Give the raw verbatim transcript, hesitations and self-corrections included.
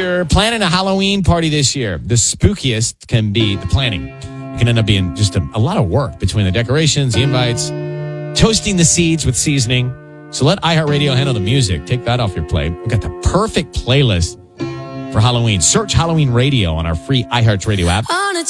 you're planning a Halloween party this year, the spookiest can be the planning. It can end up being just a, a lot of work between the decorations, the invites, toasting the seeds with seasoning. So let iHeartRadio handle the music. Take that off your plate. We've got the perfect playlist for Halloween. Search Halloween Radio on our free iHeartRadio app.